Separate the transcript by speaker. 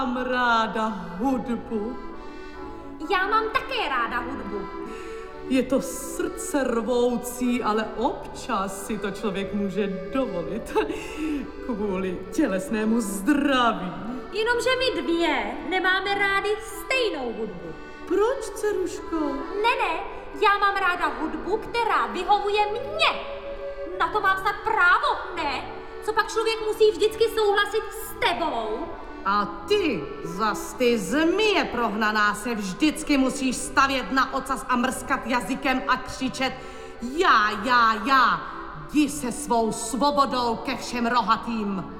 Speaker 1: Mám ráda hudbu.
Speaker 2: Já mám také ráda hudbu.
Speaker 1: Je to srdce rvoucí, ale občas si to člověk může dovolit. Kvůli tělesnému zdraví.
Speaker 2: Jenomže my dvě nemáme rádi stejnou hudbu.
Speaker 1: Proč, dceruško?
Speaker 2: Ne, já mám ráda hudbu, která vyhovuje mně. Na to mám snad právo, ne? Co pak člověk musí vždycky souhlasit s tebou?
Speaker 3: A ty, zas ty zmije prohnaná, se vždycky musíš stavět na ocas a mrskat jazykem a křičet já. Jdi se svou svobodou ke všem rohatým.